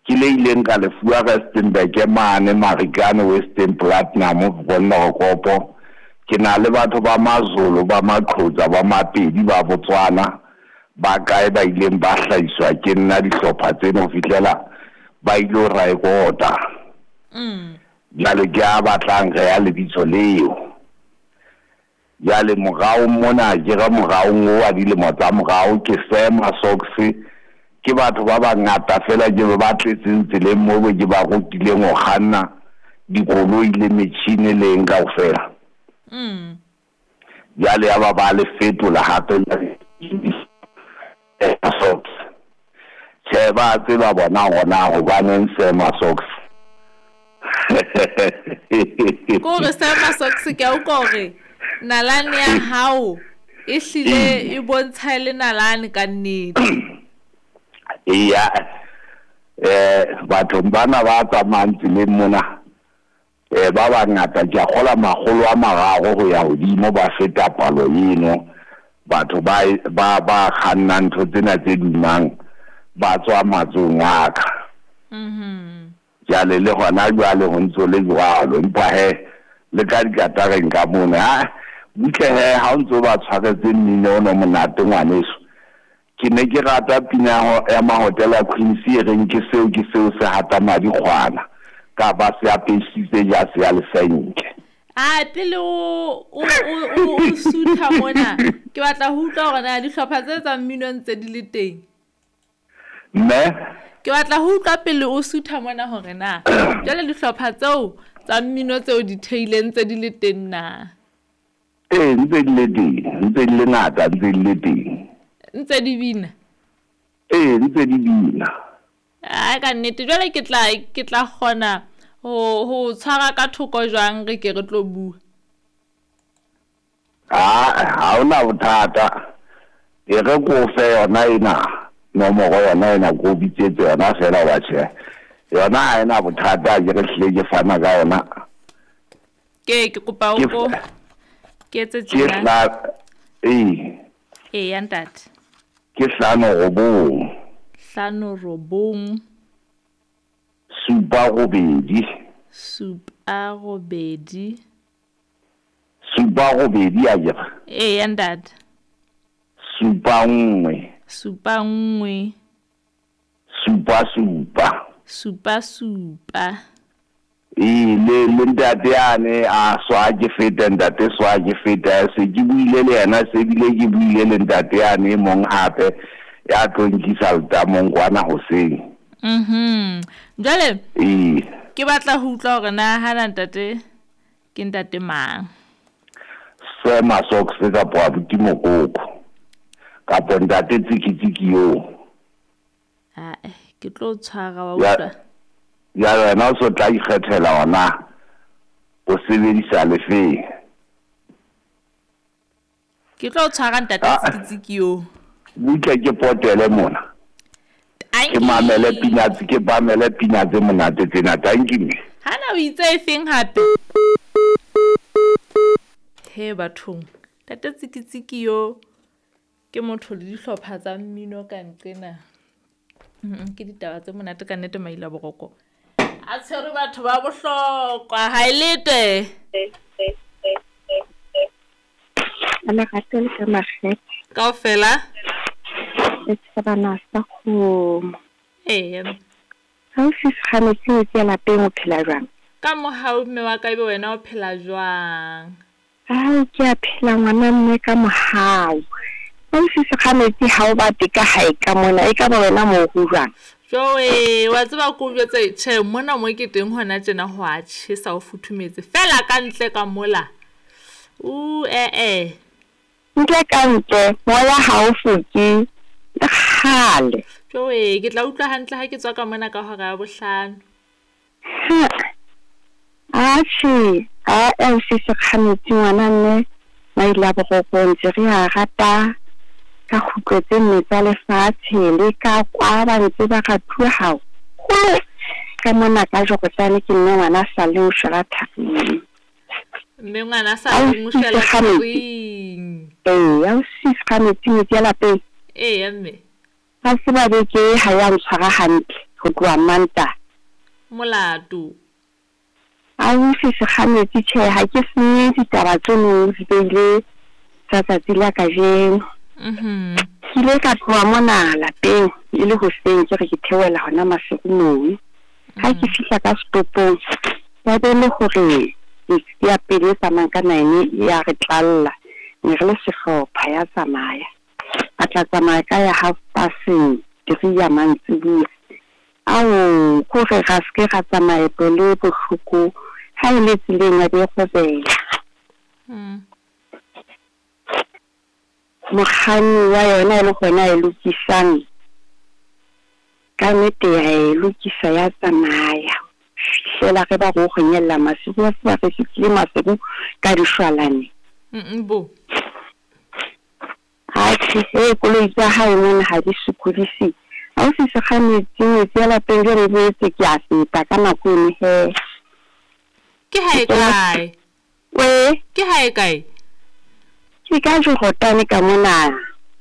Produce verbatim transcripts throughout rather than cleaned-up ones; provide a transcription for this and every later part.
ke le ileng ka le fuwa Rustenburg mane Marikana Western Platinum bona kopo ke na le batho ba maZulu ba maqhotsa ba mapedi ba Botswana ba kae ba ileng ba hlaiswa ke nna dihlopha tseno fitlela ba ilo raekota mm jale ke a batlang re ya le bitso leo jale morao mona ke ga morao ngo a dile motsa morao ke Sema Socks ke batho ba bangata fela je ba tletseng tseleng mo bo ke ba rutileng go khanna dikoloi le metšhine le eng kaofela mm jale ya ba ba le fetola hape Socks se ba tseba bona gona go baneng Sema Socks ko re Sema Socks ke o gore nalane ya hao e hlile e bontsha le nalane ka nnete iya eh batho bana ba tsamantsi le mona eh ba ba ngata ke gola magolo a magago go ya godimo ba feta palo eno batho ba ba ba khanna ntho tsena tse dimang ba tswa matsong aka mhm jale le gona jwale go ntse le jwalo mpa he le ka dikatareng ka mona ha butle he ha ntse ba tshwaretse mmino no monate ngwaneso ke ne ke rata pina ya mahotela ya Queen's e reng ke seo ke seo se hata madi kgwana ka ba se apesitse ja se ya lesenke a pele o o o sutha mona ke batla ho utlwa gore na dihlopha tse tsa mmino ntse di le teng mme ke batla ho utlwa pele o sutha mona hore na jale dihlopha tseo tsa mmino tseo di theileng tse di le teng na eh ntse di le teng ntse di le ngata ntse di le teng ntse di bina eh ntse di bina a ka nnete jale ke tla ke tla kgona ho ho tshwara ka thoko jwang re ke re tlo bua ah ha ona bothata e re ko fe yona ina no mo go yona ina go bitsetse yona fela wa tse yona ha ina bothata ke re hle ke fana ka yona ke ke kopa o go ke etse ke tsena tla eh e ya ntate ke hlano go bong hlano robong supa go bedi supa robedi supa go bedi a jega e ya ntate supa nngwe supa nngwe supa supa supa supa e le le ntate ane a swa ke feta ntate swa ke feta se ke buile le yena se bile ke buile le ntate ane mong hape ya tlonkisa lta mong kwana hoseng mhm jale e ke batla ho utlwa gore na ha ntate ke ntate mang Sema Socks ka po abuti mokoko ka po ntate tsikitsiki yo a ke tlo tshwara wa utlwa ya yena o so tla ikgethela ona o sebedisa lefeng ke tlo tshwara ntate tsikitsiki yo butle ke potele mona ke mamele pina ke mamele pina tse monate tsena thank you hana o itse efeng hape he bathong ntate tsikitsiki yo ke motho le dihlopha tsa mmino ka nqena ke ditaba tse monate ka nnete maila boroko a tshwere batho ba bohlokwa ha ilete ana ka tsela ka magetse kaofela se bana sa go eh ha o se khametse ke la peng o phela jwang ka mohau mme wa ka ibe wena o phela jwang ha ke a phela ngwana mme ka mohau ha o se khametse ha o ba tika ha e ka mona e ka ba wena mo go jwang joe wa tseba go bjetse che mona mo ke teng hona tsena ho a tshisa o futhumetse fela ka ntle ka mola u eh eh ntle ka ntle moya ha o fuki khale joe ke tla utlwa hantle ha ke tswa ka mona ka hora ya bohlano a tshi a e se se khametse ngwana mme maila bo go ntse re a rata ka khutlo mme tsa lefatshe le ka kwa ba ntse ba ga thua hao ka mona ka jo go tsane ke nne ngwana sa le o shara thapeng mme ngwana sa le mo shela thapeng eh ya o se khametse mo tsela pe eh mme ha se ba be ke ha ya ntshwara hantle go tloa manta molato a o se se khametsi che ha ke se ditaba tseno di beile tsa tsatsi la ka jeno mhm ke le ka tloa mona lapeng e le go seng ke re ke theoela hona masegonong ha ke fihla ka stopong ya be le gore ya pele tsamang ka nine ya re tlalla ne re le sehlopha ya tsamaya a tla tsamaya ka ya half past three ya mantsibuya ao go re ga se ga tsamaya pele bohloko ha ile tseleng ya be go bela mm mokganni wa yona e le gona e lokisang ka nnete ya e lokisa ya tsamaya fela ge ba go gonyella masigo a se ba re fitlhile masigo ka dishwalane mm bo a tshise koloi tsa hae mona ha di sokodise a o se se kganetse metsi ya lapeng ge re boetse ke a feta ka nako ene he ke hae kae we ke hae kae ke ka jogotane ka mona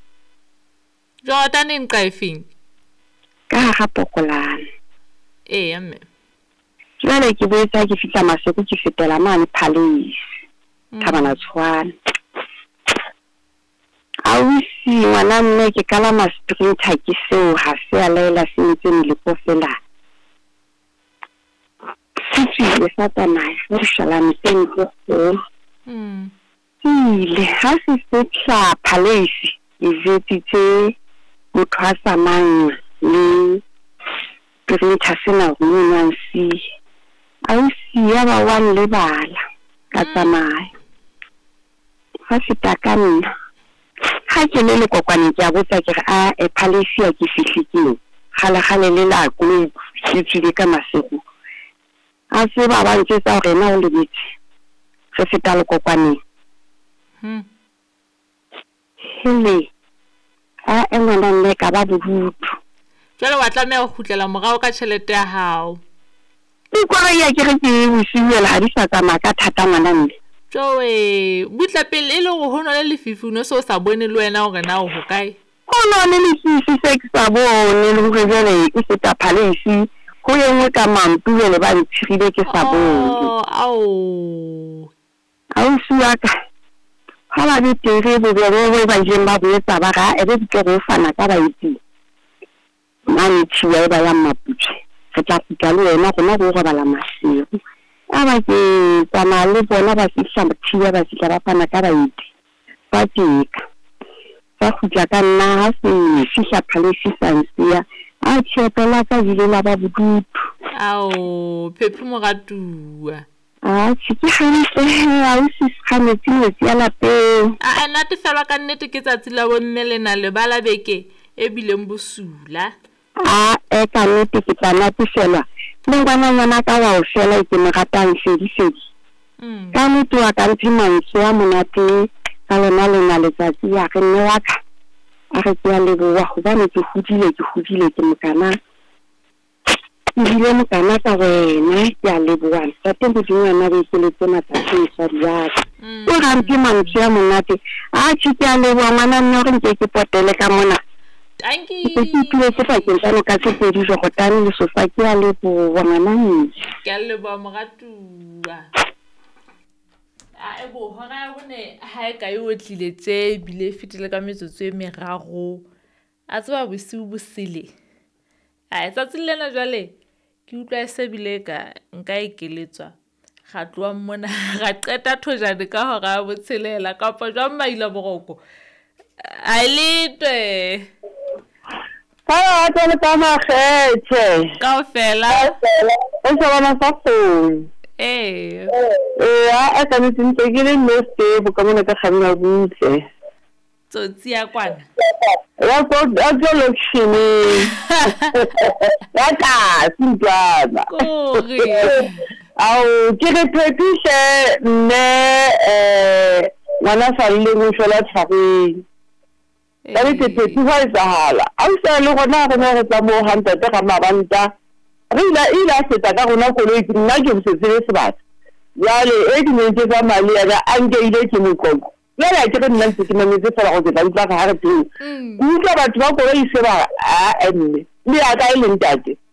jotane nqaifing ka ga pokolana eh amme jwale ke boetsa ke fitla maseko ke fetela mane Palace Thabana Tshwane a o si ngwana mme ke kala ma sprinter ke seo ha se a laela se ntse le po fela sisi le sa tsamaya re shalane teng go mm ile ha se se tla Palace e vetitse motho a tsamang le printer sena go nna si a o si ya ba wan le bala ka tsamaya ha se ta ka nna ha ke le le kokwane ke a botsa ke a e Palace ya ke fihlile gala gale le la go se tsile ka masego a se ba ba ntse tsa rena o le bitse se feta le kokwane hm hele a engwana nne ka ba bodutu jwale wa tlameha go khutlela morao ka tšhelete ya hao ke kwa ya ke re ke busiwela ha di sa tsamaya ka thata ngwana nne jowe butla pele e le go hono le lefifuno so sa bone le wena gore na o go kae go no le lefifi se ke sa bone le go jale e se ta Palace go yengwe ka mampuele ba ntshile ke sa bone oh au au suaka hala di tere bo bo ba jemba bo tsa ba ga e be ke go fana ka ba itse mane tshiwa ba ya maputse re tla fitla le wena go na go go bala masego a ba ke tsama le bona ba fihla mothiwa ba fihla ba fana ka ba itse ba tseka ba khutla ka nna ha se fihla Palace sansia a tshepela ka dile la ba bodutu au phephi mogatua a tshiki hantle a o se kganetse metsi ya lapeng a a nate felwa ka nnete ke tsatsi la bomme lena le bala beke e bileng bosula a e ka nnete ke tla natefelwa le bana ngwana ka wa o fela ke mo ratang sedi sedi mm ka nnete wa ka ntse mantse ya monate ka lona lena letsatsi ya re nne wa ka a re ke ya leboa go bane ke hudile ke hudile ke mokana ke bile mokana ka wena ke a leboa tsa teng go dingwana be ke le tsena tsa tsa diaka o ga ntse mantse ya monate a tshike a leboa ngwana nne re nke ke potele ka mona thank you ke tlile ke fa ke tsana ka se pedi go go tane le sofa ke a leboa ngwana nne ke a leboa mogatua a e bo hora bone ha e ka yo tliletse bile fitile ka metsotso e merago a tswa bosiu bosile a etsa tsilena jwale ke utlwa e se bile ka nka ikeletswa ga tloa mona ga qeta thojane ka hora botshelela kapa jwa maila boroko a litwe ha a tsena ka magetse ka ofela e se bona sa phone eh eh a ka ntse ke le no stable ka mona ka khanna butse tsotsi ya kwana ya go a go lokshini ya ka sintwana kore au ke re phepishe nne eh wana sa ile go shola tshwari ba le tepetsi wa isahala a se le gona go ne re tsa mo hanta te ga mabanta re ila ila se ta ka gona go le nna ke se se se batho yale e di ntse tsa mali ya anke ile ke mokoko la la ke nna se ke mmetse fela go tla utla ga re teng utla batho ba go ba ise ba a enne le ya ka ile ntate